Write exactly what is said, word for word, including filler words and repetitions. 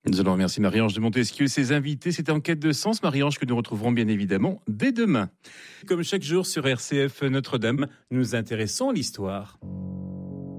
Nous allons remercier Marie-Ange de Montesquieu et ses invités. C'était En quête de sens, Marie-Ange, que nous retrouverons bien évidemment dès demain. Comme chaque jour sur R C F Notre-Dame, nous nous intéressons à l'histoire.